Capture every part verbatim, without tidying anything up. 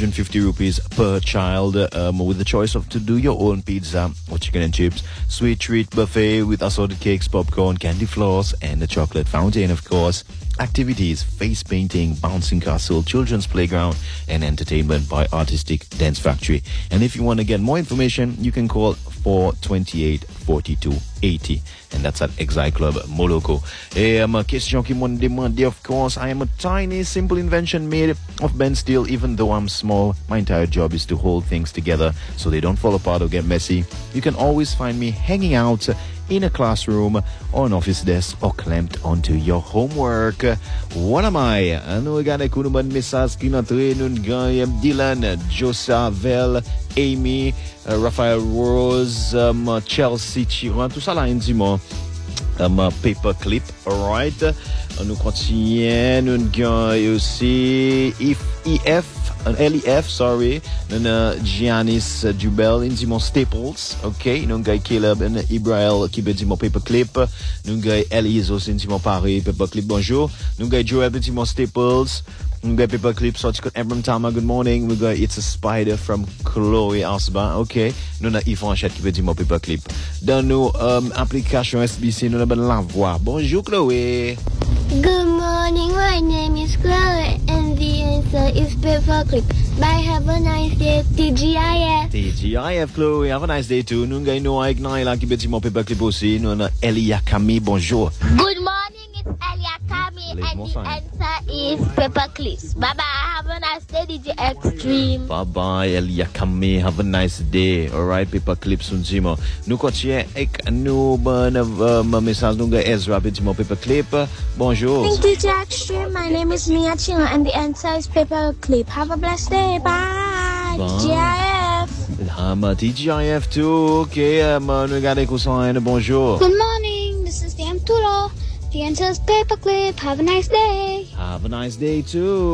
hundred fifty rupees per child, um, with the choice of to do your own pizza or chicken and chips, sweet treat buffet with assorted cakes, popcorn, candy floss, and a chocolate fountain, of course. Activities, face painting, bouncing castle, children's playground, and entertainment by Artistic Dance Factory. And if you want to get more information, you can call four twenty-eight, forty-two, eighty. And that's at Exile Club Moloko. Et ma question qui m'ont demandé, of course, I am a tiny, simple invention made of bent steel. Even though I'm small, my entire job is to hold things together so they don't fall apart or get messy. You can always find me hanging out in a classroom or an office desk or clamped onto your homework. What am I? Nous regardons un bon message qui notre nous gagne Dylan, Josavel, Amy, uh, Raphael Rose, um, Chelsea Chiron, tout ça là, indiment. Um, uh, paperclip, alright. Uh, nous continuons, nous gagnons aussi E F, uh, L E F, sorry. Nous avons Giannis uh, Jubel, indiment Staples, ok. Nous avons Caleb et Ibrael qui veut dire paperclip. Nous avons Elise aussi, indiment Paris, paperclip, bonjour. Nous avons Joel, indiment Staples. We got paperclip, so got Abram Tama, good morning. We got It's a Spider from Chloe Asba. Ok. Nous avons Yvon Chat qui veut dire mon paperclip. Dans nos um, applications S B C, nous avons la voix. Bonjour Chloé. Good morning, my name is Chloe and the answer is paperclip. Bye, have a nice day, T G I F. T G I F Chloé, have a nice day too. Nous avons Noah Ignaila qui veut dire mon paperclip aussi. Nous avons Elia Camille, bonjour. Good morning, it's Elia Camille and the answer is paperclips. Bye bye, have a nice day, D J Extreme. Bye bye, Elia Camille, have a nice day. Alright, paperclips on Zimo. Nous continuons avec nous, bon, euh, message, nous avons Ezra, petit mot paperclip. Bonjour. Thank D J Extreme, my name is Mia Chino and the answer is paperclip. Have a blessed day, bye. Bye. T G I F. Um, T G I F too, ok, um, nous regardons Coussin, bonjour. Good morning, this is Dan Tulo. The answer is paperclip. Have a nice day. Have a nice day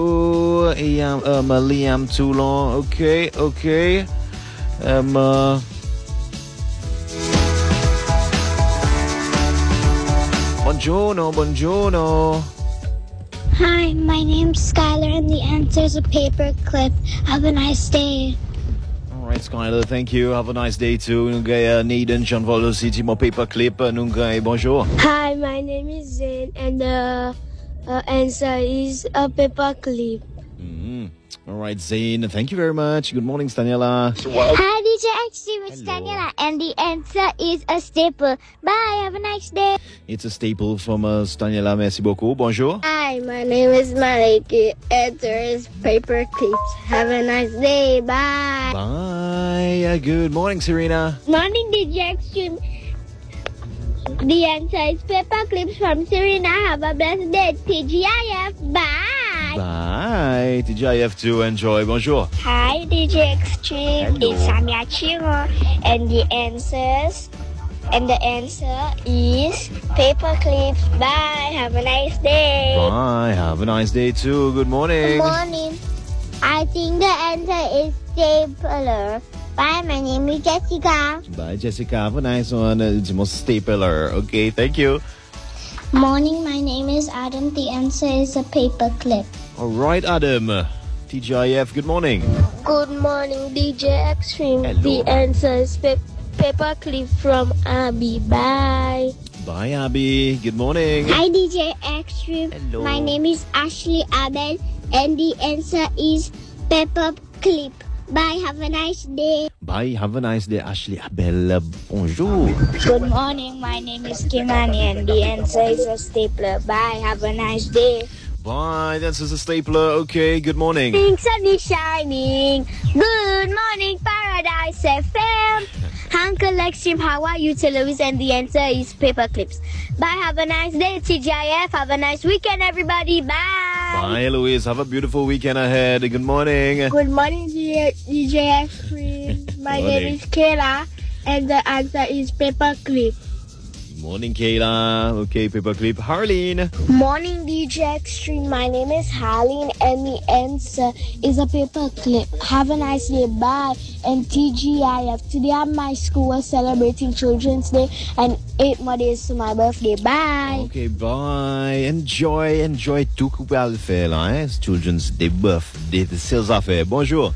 too. Liam, um, Liam Toulon. Okay, okay. Um, uh, buongiorno, buongiorno. Hi, my name's Skylar and the answer is a paperclip. Have a nice day. All right, Skylar, thank you. Have a nice day too. Nous avons Nathan, Jean Volo City, mon paperclip. Nous avons bonjour. Hi, my name is Zain and the uh, answer is a paperclip. Mm-hmm. All right, Zain, thank you very much. Good morning, Staniela. Hi, D J Extreme, it's Daniela, and the answer is a staple. Bye, have a nice day. It's a staple from uh, Staniela. Merci beaucoup. Bonjour. Hi, my name is Maliki. Answer is paperclips. Have a nice day. Bye. Bye. Uh, good morning, Serena. Morning, D J Extreme. The answer is paperclips from Serena. Have a blessed day. T G I F. Bye. Bye. T G I F too. Enjoy. Bonjour. Hi, D J Extreme. Hello. It's Samia Chiro. And the answers and the answer is paperclips. Bye. Have a nice day. Bye. Have a nice day too. Good morning. Good morning. I think the answer is stapler. Bye, my name is Jessica. Bye, Jessica. Have a nice one. It's most stapler. Okay, thank you. Morning, my name is Adam. The answer is a paperclip. All right, Adam. T G I F, good morning. Good morning, D J Extreme. Hello. The answer is pa- paperclip from Abby. Bye. Bye, Abby. Good morning. Hi, D J Extreme. Hello. My name is Ashley Abel, and the answer is paperclip. Bye. Have a nice day. Bye. Have a nice day, Ashley Abel. Bonjour. Good morning. My name is Kimani, and the answer is a stapler. Bye. Have a nice day. Bye. That's a stapler. Okay, good morning. Pink sun is shining. Good morning, Paradise F M. Uncle Extreme, how are you, to Louis? And the answer is paperclips. Bye. Have a nice day, T G I F. Have a nice weekend, everybody. Bye. Bye, Louise. Have a beautiful weekend ahead. Good morning. Good morning, D J Extreme. My Morning. name is Kayla, and the answer is paperclip. Morning, Kayla. Okay, paperclip. Harleen. Morning, D J Extreme. My name is Harleen, and the answer is a paperclip. Have a nice day. Bye. And T G I F. Today at my school was celebrating Children's Day and eight more days to my birthday. Bye. Okay, bye. Enjoy, enjoy tout couper à le faire, là, hein. Children's Day, birthday, c'est ça fait. Bonjour.